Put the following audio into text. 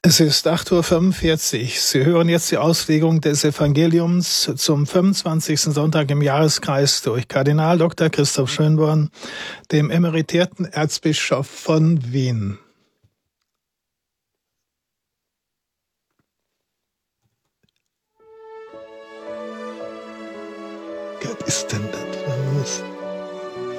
Es ist 8:45 Uhr. Sie hören jetzt die Auslegung des Evangeliums zum 25. Sonntag im Jahreskreis durch Kardinal Dr. Christoph Schönborn, dem emeritierten Erzbischof von Wien. Gott ist denn da?